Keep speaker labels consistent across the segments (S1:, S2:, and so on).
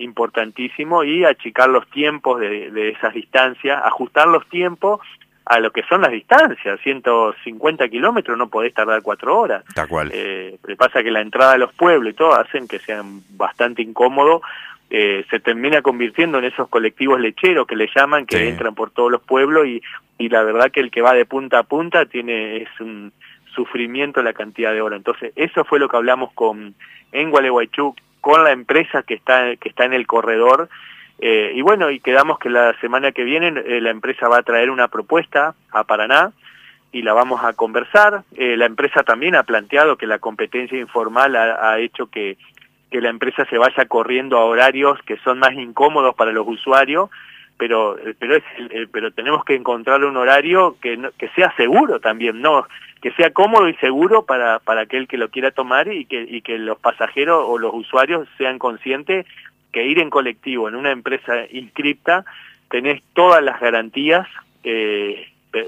S1: importantísimo, y achicar los tiempos de esas distancias, ajustar los tiempos a lo que son las distancias. 150 kilómetros no podés tardar 4 horas.
S2: Tal cual.
S1: Pasa que la entrada a los pueblos y todo hacen que sean bastante incómodos. Se termina convirtiendo en esos colectivos lecheros que le llaman, que entran por todos los pueblos, y la verdad que el que va de punta a punta es un sufrimiento la cantidad de horas. Entonces eso fue lo que hablamos en Gualeguaychú con la empresa que está en el corredor, y bueno, y quedamos que la semana que viene la empresa va a traer una propuesta a Paraná y la vamos a conversar. La empresa también ha planteado que la competencia informal ha hecho que la empresa se vaya corriendo a horarios que son más incómodos para los usuarios, pero tenemos que encontrar un horario que sea seguro también, no que sea cómodo y seguro para aquel que lo quiera tomar, y que los pasajeros o los usuarios sean conscientes que ir en colectivo en una empresa inscripta tenés todas las garantías y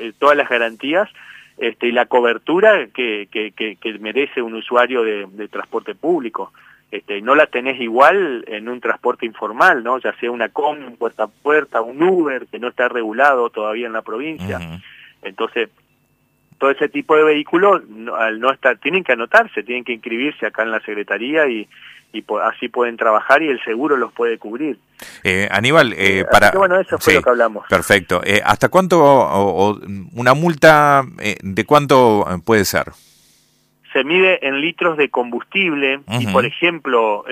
S1: la cobertura que merece un usuario de transporte público. No la tenés igual en un transporte informal, ¿no? Ya sea una combi, un puerta a puerta, un Uber, que no está regulado todavía en la provincia. Entonces, todo ese tipo de vehículos, al no estar, tienen que anotarse, tienen que inscribirse acá en la Secretaría, y así pueden trabajar y el seguro los puede cubrir.
S2: Aníbal,
S1: bueno, eso fue lo que hablamos.
S2: Perfecto. ¿Hasta cuánto, una multa, de cuánto puede ser?
S1: Se mide en litros de combustible, y por ejemplo,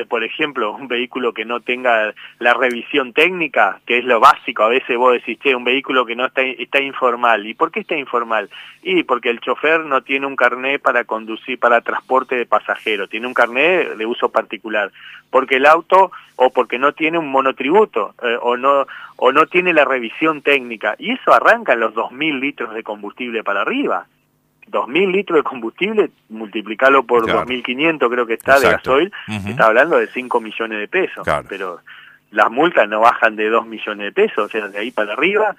S1: un vehículo que no tenga la revisión técnica, que es lo básico. A veces vos decís, un vehículo que no está informal. ¿Y por qué está informal? Y porque el chofer no tiene un carné para conducir, para transporte de pasajeros, tiene un carné de uso particular. Porque el auto, o porque no tiene un monotributo, o no tiene la revisión técnica. Y eso arranca en los 2.000 litros de combustible para arriba. 2.000 litros de combustible, multiplicarlo por 2.500 creo que está. Exacto. De gasoil, está hablando de 5 millones de pesos. Claro. Pero las multas no bajan de 2 millones de pesos, o sea, de ahí para arriba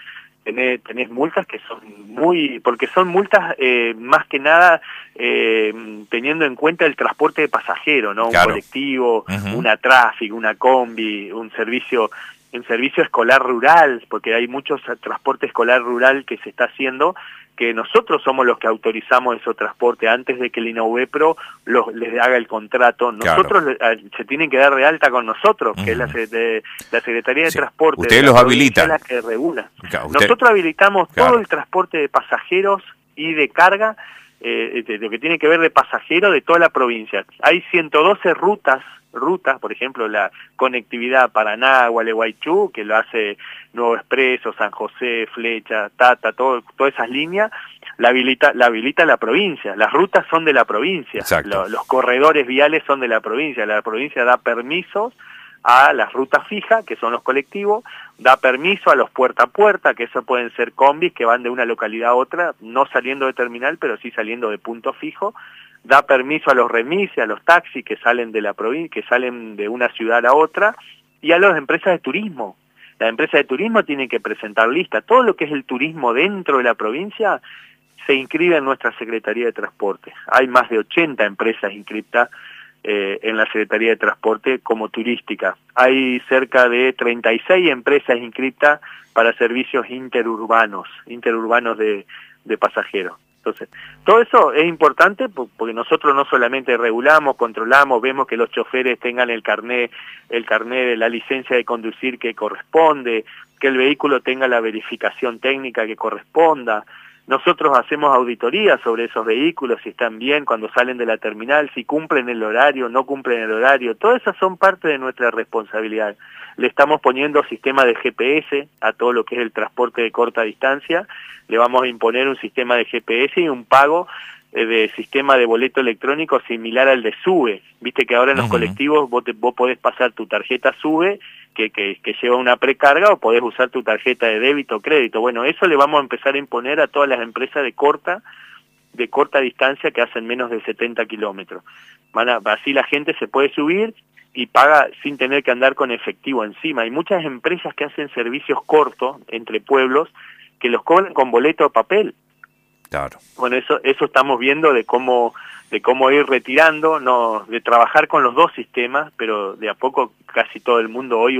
S1: tenés multas que son porque son multas más que nada teniendo en cuenta el transporte de pasajeros, ¿no? Un colectivo, una tráfico, una combi, un servicio escolar rural, porque hay muchos transporte escolar rural que se está haciendo, que nosotros somos los que autorizamos esos transportes antes de que el INAUBEPRO les haga el contrato. Nosotros se tienen que dar de alta con nosotros, que es la Secretaría de Transporte.
S2: Ustedes los habilitan.
S1: La que regula. Nosotros habilitamos todo el transporte de pasajeros y de carga, lo que tiene que ver de pasajeros de toda la provincia. Hay 112 rutas, por ejemplo, la conectividad Paraná, Gualeguaychú, que lo hace Nuevo Expreso, San José, Flecha, Tata, todas esas líneas, la habilita la provincia. Las rutas son de la provincia. Los corredores viales son de la provincia da permisos a las rutas fijas, que son los colectivos, da permiso a los puerta a puerta, que eso pueden ser combis que van de una localidad a otra, no saliendo de terminal, pero sí saliendo de punto fijo, da permiso a los remises, a los taxis que salen de la provincia, que salen de una ciudad a otra, y a las empresas de turismo. Las empresas de turismo tienen que presentar lista. Todo lo que es el turismo dentro de la provincia se inscribe en nuestra Secretaría de Transporte. Hay más de 80 empresas inscritas en la Secretaría de Transporte como turística. Hay cerca de 36 empresas inscritas para servicios interurbanos de pasajeros. Entonces, todo eso es importante porque nosotros no solamente regulamos, controlamos, vemos que los choferes tengan el carné de la licencia de conducir que corresponde, que el vehículo tenga la verificación técnica que corresponda. Nosotros hacemos auditoría sobre esos vehículos, si están bien cuando salen de la terminal, si cumplen el horario, no cumplen el horario. Todas esas son parte de nuestra responsabilidad. Le estamos poniendo sistema de GPS a todo lo que es el transporte de corta distancia. Le vamos a imponer un sistema de GPS y un pago de sistema de boleto electrónico similar al de SUBE. Viste que ahora en los colectivos vos podés pasar tu tarjeta SUBE que lleva una precarga, o podés usar tu tarjeta de débito o crédito. Bueno, eso le vamos a empezar a imponer a todas las empresas de corta distancia que hacen menos de 70 kilómetros. Así la gente se puede subir y paga sin tener que andar con efectivo encima. Hay muchas empresas que hacen servicios cortos entre pueblos que los cobran con boleto de papel.
S2: Claro.
S1: Bueno, eso estamos viendo de cómo ir retirando, de trabajar con los dos sistemas, pero de a poco casi todo el mundo hoy